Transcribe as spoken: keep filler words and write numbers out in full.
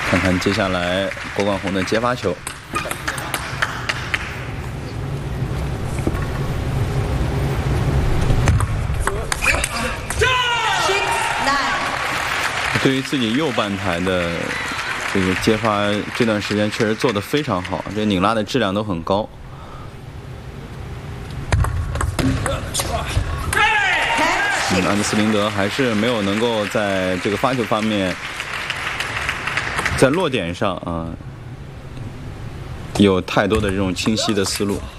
看看接下来郭冠宏的接发球。对于自己右半台的这个接发，这段时间确实做得非常好，这拧拉的质量都很高。嗯，安德斯林德还是没有能够在这个发球方面，在落点上啊，有太多的这种清晰的思路。